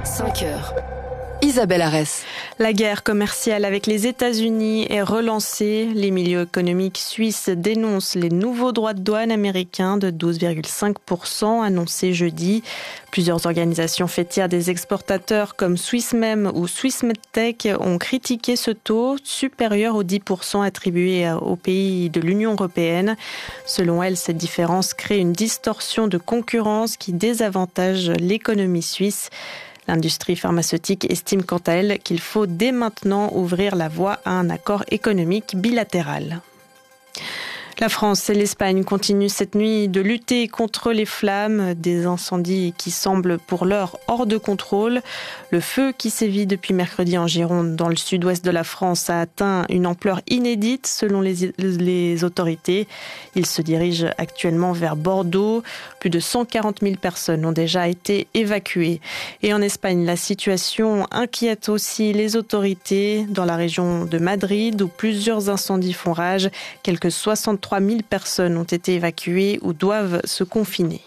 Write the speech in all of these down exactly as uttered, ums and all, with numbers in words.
cinq heures. Isabelle Arès. La guerre commerciale avec les États-Unis est relancée. Les milieux économiques suisses dénoncent les nouveaux droits de douane américains de douze virgule cinq pour cent annoncés jeudi. Plusieurs organisations fêtières des exportateurs comme Swissmem ou Swissmedtech ont critiqué ce taux supérieur aux dix pour cent attribués aux pays de l'Union européenne. Selon elles, cette différence crée une distorsion de concurrence qui désavantage l'économie suisse. L'industrie pharmaceutique estime quant à elle qu'il faut dès maintenant ouvrir la voie à un accord économique bilatéral. La France et l'Espagne continuent cette nuit de lutter contre les flammes, des incendies qui semblent pour l'heure hors de contrôle. Le feu qui sévit depuis mercredi en Gironde, dans le sud-ouest de la France, a atteint une ampleur inédite selon les, les autorités. Il se dirige actuellement vers Bordeaux. Plus de cent quarante mille personnes ont déjà été évacuées. Et en Espagne, la situation inquiète aussi les autorités. Dans la région de Madrid, où plusieurs incendies font rage, quelques soixante-trois mille personnes ont été évacuées ou doivent se confiner.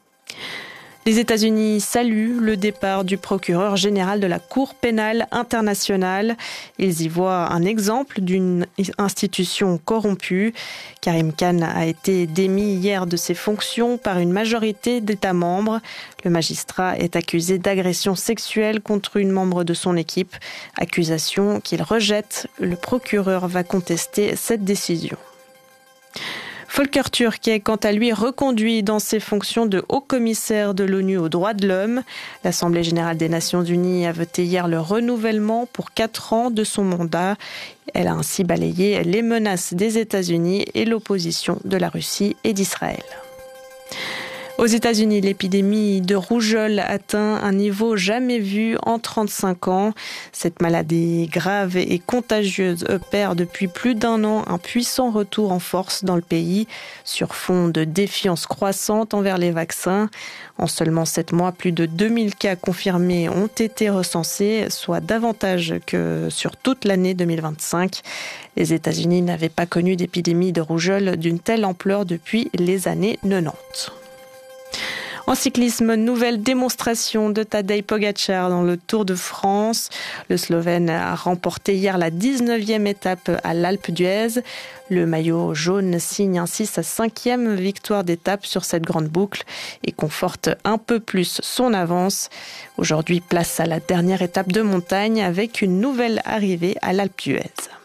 Les États-Unis saluent le départ du procureur général de la Cour pénale internationale. Ils y voient un exemple d'une institution corrompue. Karim Khan a été démis hier de ses fonctions par une majorité d'États membres. Le magistrat est accusé d'agression sexuelle contre une membre de son équipe, accusation qu'il rejette. Le procureur va contester cette décision. Volker Türk est quant à lui reconduit dans ses fonctions de haut-commissaire de l'ONU aux droits de l'homme. L'Assemblée générale des Nations unies a voté hier le renouvellement pour quatre ans de son mandat. Elle a ainsi balayé les menaces des États-Unis et l'opposition de la Russie et d'Israël. Aux États-Unis, l'épidémie de rougeole atteint un niveau jamais vu en trente-cinq ans. Cette maladie grave et contagieuse opère depuis plus d'un an un puissant retour en force dans le pays, sur fond de défiance croissante envers les vaccins. En seulement sept mois, plus de deux mille cas confirmés ont été recensés, soit davantage que sur toute l'année deux mille vingt-cinq. Les États-Unis n'avaient pas connu d'épidémie de rougeole d'une telle ampleur depuis les années quatre-vingt-dix. En cyclisme, nouvelle démonstration de Tadej Pogačar dans le Tour de France. Le Slovène a remporté hier la dix-neuvième étape à l'Alpe d'Huez. Le maillot jaune signe ainsi sa cinquième victoire d'étape sur cette grande boucle et conforte un peu plus son avance. Aujourd'hui, place à la dernière étape de montagne avec une nouvelle arrivée à l'Alpe d'Huez.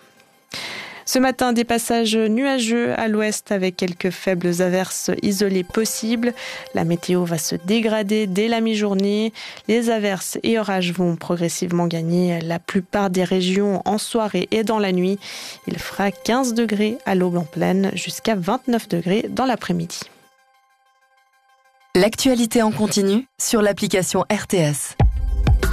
Ce matin, des passages nuageux à l'ouest avec quelques faibles averses isolées possibles. La météo va se dégrader dès la mi-journée. Les averses et orages vont progressivement gagner la plupart des régions en soirée et dans la nuit. Il fera quinze degrés à l'aube en plaine jusqu'à vingt-neuf degrés dans l'après-midi. L'actualité en continu sur l'application R T S.